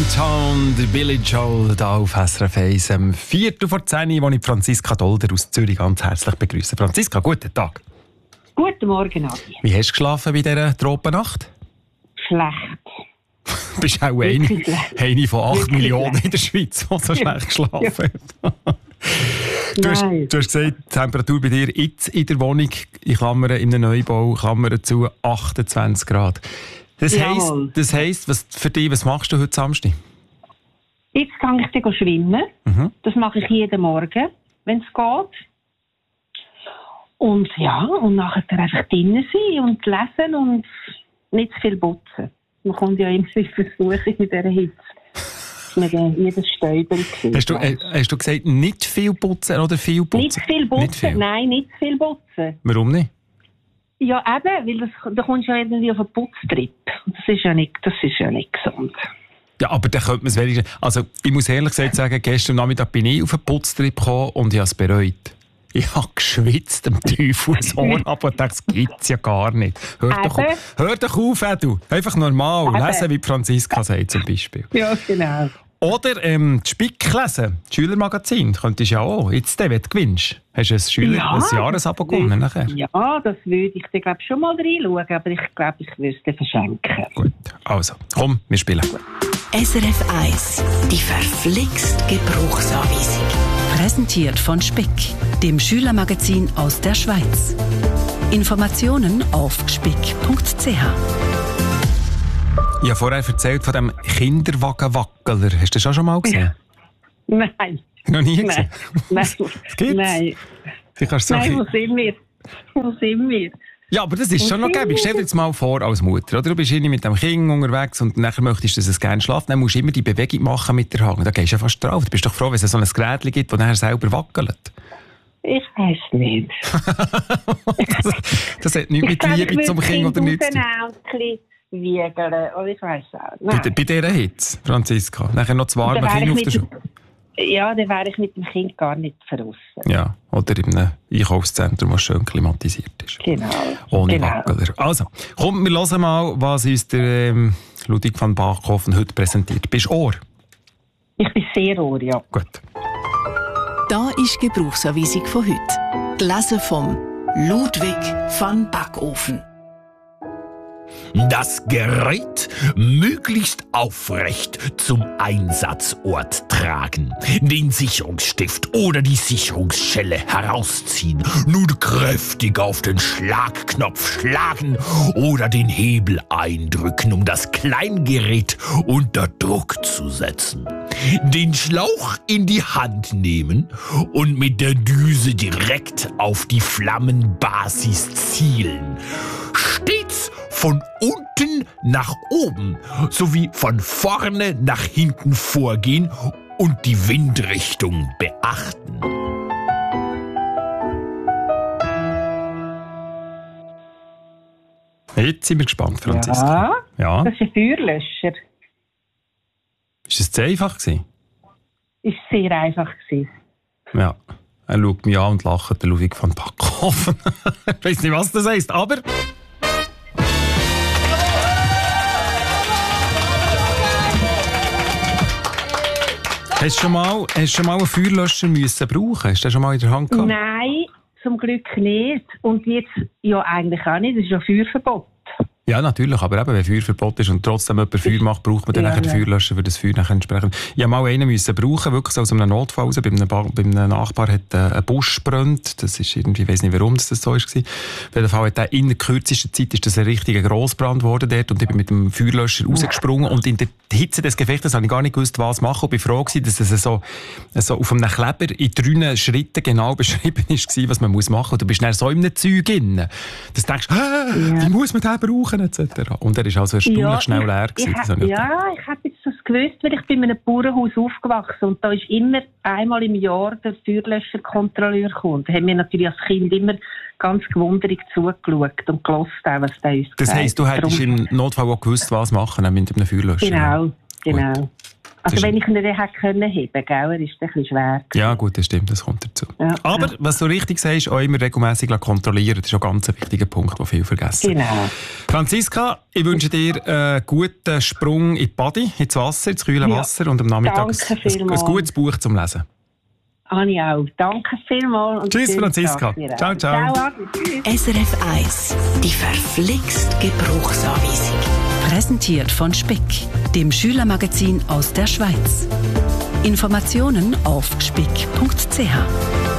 Downtown, der Billy Joel, hier auf SRF 1, am 10:04, wo ich Franziska Dolder aus Zürich ganz herzlich begrüße. Franziska, guten Tag. Guten Morgen, Adi. Wie hast du geschlafen bei dieser Tropennacht? Schlecht. Du bist auch eine von 8 Millionen in der Schweiz, die so schlecht geschlafen hat. Du hast gesagt, die Temperatur bei dir jetzt in der Wohnung, in Klammern, in einem Neubau, Klammern zu, 28 Grad. Das heisst, was für dich, was machst du heute Samstag? Jetzt gehe ich dann schwimmen. Das mache ich jeden Morgen, wenn es geht. Und nachher einfach drinnen sein und lesen und nicht zu viel putzen. Man kommt ja immer versuchen mit dieser Hitze. Jedes Stäubchen. Hast du gesagt, nicht viel putzen oder viel putzen? Nicht viel putzen, nicht viel. Nein, nicht viel putzen. Warum nicht? Ja, eben, weil da kommst du ja irgendwie auf einen Putztrip. Das ist ja nicht gesund. Ja, aber dann könnte man es wenigstens... Also, ich muss ehrlich gesagt sagen, gestern Nachmittag bin ich auf einen Putztrip gekommen und ich habe es bereut. Ich habe geschwitzt am Teufel ins Ohr ab und dachte, das gibt es ja gar nicht. Hör doch auf, Edu. Einfach normal. Lesen, wie Franziska sagt zum Beispiel. Ja, genau. Oder die Spick lesen, das Schülermagazin. Könntest du ja auch. Jetzt, wenn du gewinnst. Hast du ein Jahresabo gewonnen nachher? Ja, das würde ich dir glaub, schon mal reinschauen, aber ich glaube, ich würde es dir verschenken. Gut, also, komm, wir spielen. SRF 1, die verflixt Gebrauchsanweisung. Präsentiert von Spick, dem Schülermagazin aus der Schweiz. Informationen auf spick.ch. Ich habe vorher erzählt von dem Kinderwagenwackeler. Hast du das schon mal gesehen? Nein. Noch nie gesehen? Nein. Was gibt's? Nein. Wo sind wir? Ja, aber das ist schon noch gäbig. Stell dir jetzt mal vor als Mutter. Oder? Du bist mit dem Kind unterwegs und nachher möchtest du, dass es gerne schläft. Dann musst du immer die Bewegung machen mit der Hand. Da gehst du ja fast drauf. Du bist doch froh, wenn es so ein Gerät gibt, das nachher selber wackelt. Ich weiß nicht. das hat nichts mit Liebe zum Kind oder nichts zu tun. Wiegeln, oder ich weiss auch. Nein. Bei dieser Hitze, Franziska? Nachher noch das warme Kind auf der Schule? Ja, dann wäre ich mit dem Kind gar nicht draussen. Ja, oder in einem Einkaufszentrum, das schön klimatisiert ist. Genau. Ohne Wackeler. Also, komm, wir hören mal, was uns der Ludwig van Bachhofen heute präsentiert. Bist du Ohr? Ich bin sehr Ohr, ja. Gut. Da ist die Gebrauchsanweisung von heute. Gelesen vom Ludwig van Bachhofen. Das Gerät möglichst aufrecht zum Einsatzort tragen. Den Sicherungsstift oder die Sicherungsschelle herausziehen. Nun kräftig auf den Schlagknopf schlagen oder den Hebel eindrücken, um das Kleingerät unter Druck zu setzen. Den Schlauch in die Hand nehmen und mit der Düse direkt auf die Flammenbasis zielen. Stets von unten nach oben sowie von vorne nach hinten vorgehen und die Windrichtung beachten. Jetzt sind wir gespannt, Franziska. Ja. Das ist ein Feuerlöscher. Ist es zu einfach gewesen? Ist sehr einfach gewesen. Ja. Er schaut mich an und lacht, der Ludwig van Bachhofen. Ich weiss nicht, was das heisst, aber... Hast du schon mal einen Feuerlöscher müssen brauchen? Hast du den schon mal in der Hand gehabt? Nein, zum Glück nicht. Und jetzt ja eigentlich auch nicht. Das ist ja Feuerverbot. Ja, natürlich, aber eben, wenn Feuerverbot ist und trotzdem jemand Feuer macht, braucht man dann nachher den Feuerlöscher für das Feuer nachher entsprechend. Ich musste mal einen brauchen, wirklich so aus einem Notfall raus. Bei einem Nachbar hat ein Busch gebrannt. Das ist irgendwie, ich weiss nicht, warum das so war. Auf jeden Fall hat in der kürzesten Zeit ist das ein richtiger Grossbrand geworden dort und ich bin mit dem Feuerlöscher rausgesprungen und in der Hitze des Gefechtes habe ich gar nicht gewusst, was machen. Und ich war froh gewesen, dass es so auf einem Kleber in 3 Schritten genau beschrieben war, was man machen muss. Und du bist dann so in einem Zeug drin, dass du denkst, wie muss man den brauchen, etc. Und er war also erstaunlich schnell leer gewesen. Ich habe jetzt das gewusst, weil ich bin in einem Bauernhaus aufgewachsen und da ist immer einmal im Jahr der Feuerlöscherkontrolleur gekommen. Da haben wir natürlich als Kind immer ganz gewundert zugeschaut und gehört, was der uns Das heisst, du hättest im Notfall auch gewusst, was machen mit einem Feuerlöscher? Genau. Gut. Also wenn ich ihn dann hätte können heben, gell, er ist ein bisschen schwer. Ja gut, das stimmt, das kommt dazu. Ja. Aber, was du richtig sagst, auch immer regelmässig kontrollieren, das ist auch ganz ein wichtiger Punkt, den viele vergessen. Genau. Franziska, ich wünsche dir einen guten Sprung in die Body, ins Wasser, ins kühle Wasser und am Nachmittag ein gutes Buch zum Lesen. Anni auch. Danke vielmals. Tschüss, Franziska. Ciao, ciao. Ciao, tschüss. SRF 1, die verflixt Gebrauchsanweisung. Präsentiert von Speck, dem Schülermagazin aus der Schweiz. Informationen auf speck.ch.